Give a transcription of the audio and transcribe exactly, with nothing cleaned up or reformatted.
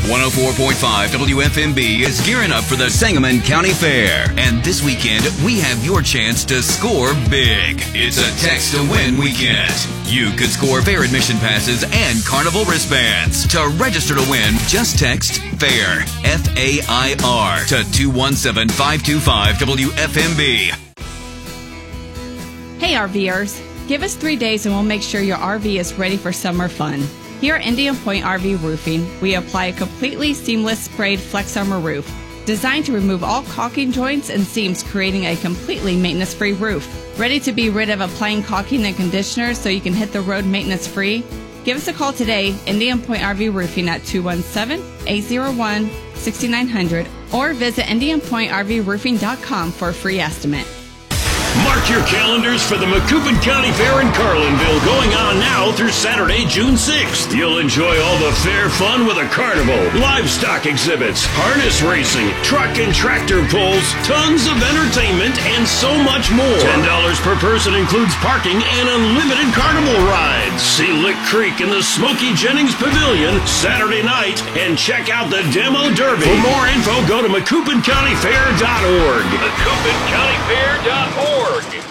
one oh four point five W F M B is gearing up for the Sangamon County Fair. And this weekend, we have your chance to score big. It's a text to win weekend. You could score fair admission passes and carnival wristbands. To register to win, just text FAIR, F A I R, to two one seven, five two five W F M B. Hey RVers, give us three days and we'll make sure your R V is ready for summer fun. Here at Indian Point R V Roofing, we apply a completely seamless sprayed Flex Armor roof, designed to remove all caulking joints and seams, creating a completely maintenance-free roof. Ready to be rid of applying caulking and conditioner so you can hit the road maintenance-free? Give us a call today, Indian Point R V Roofing at two one seven, eight oh one, six nine zero zero, or visit indian point r v roofing dot com for a free estimate. Mark your calendars for the Macoupin County Fair in Carlinville, going on now through Saturday, June sixth. You'll enjoy all the fair fun with a carnival, livestock exhibits, harness racing, truck and tractor pulls, tons of entertainment, and so much more. ten dollars per person includes parking and unlimited carnival rides. See Lick Creek in the Smokey Jennings Pavilion Saturday night and check out the Demo Derby. For more info, go to macoupin county fair dot org. macoupin county fair dot org.